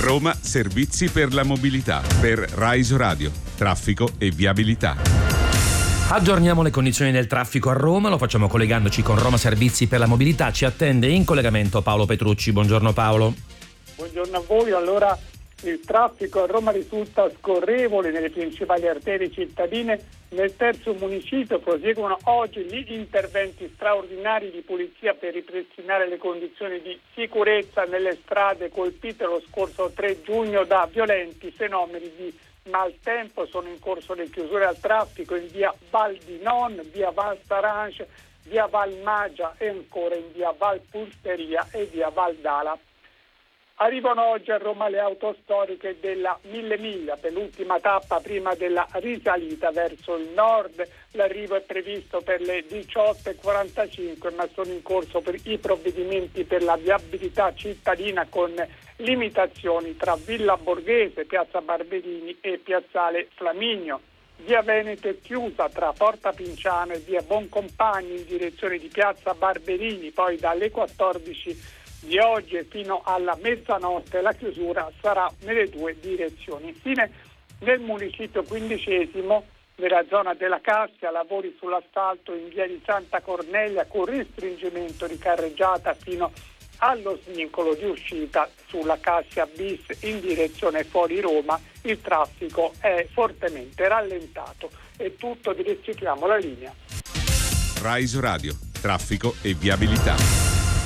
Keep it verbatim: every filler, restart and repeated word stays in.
Roma Servizi per la Mobilità. Per Rise Radio, traffico e viabilità. Aggiorniamo le condizioni del traffico a Roma, lo facciamo collegandoci con Roma Servizi per la Mobilità. Ci attende in collegamento Paolo Petrucci. Buongiorno Paolo. Buongiorno a voi. Allora, il traffico a Roma risulta scorrevole nelle principali arterie cittadine. Nel terzo municipio proseguono oggi gli interventi straordinari di polizia per ripristinare le condizioni di sicurezza nelle strade colpite lo scorso tre giugno da violenti fenomeni di maltempo. Sono in corso le chiusure al traffico in via Val di Non, via Val Sarange, via Val Maggia e ancora in via Val Pulsteria e via Val Dala. Arrivano oggi a Roma le auto storiche della Mille Miglia per l'ultima tappa prima della risalita verso il nord. L'arrivo è previsto per le diciotto e quarantacinque, ma sono in corso per i provvedimenti per la viabilità cittadina con limitazioni tra Villa Borghese, Piazza Barberini e Piazzale Flaminio. Via Veneto è chiusa tra Porta Pinciano e via Boncompagni in direzione di Piazza Barberini, poi dalle quattordici di oggi e fino alla mezzanotte la chiusura sarà nelle due direzioni. Infine, nel municipio quindicesimo, nella zona della Cassia, lavori sull'asfalto in via di Santa Cornelia con restringimento di carreggiata fino allo svincolo di uscita sulla Cassia bis in direzione fuori Roma. Il traffico è fortemente rallentato. È tutto, vi restituiamo la linea. Rise Radio, traffico e viabilità.